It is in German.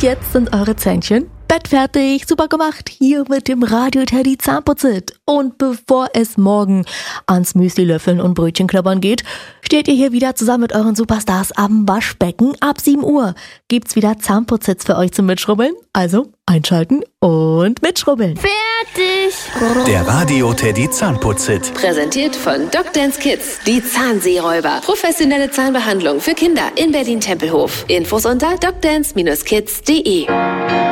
Und jetzt sind eure Zähnchen bettfertig, super gemacht, hier mit dem Radio Teddy Zahnputzit. Und bevor es morgen ans Müsli löffeln und Brötchen knabbern geht, steht ihr hier wieder zusammen mit euren Superstars am Waschbecken. Ab 7 Uhr gibt's wieder Zahnputzits für euch zum Mitschrubbeln. Also einschalten und mitschrubbeln. Fertig! Der Radio Teddy Zahnputzit. Präsentiert von Dr. Kids, die Zahnseeräuber. Professionelle Zahnbehandlung für Kinder in Berlin-Tempelhof. Infos unter drdance-kids.de.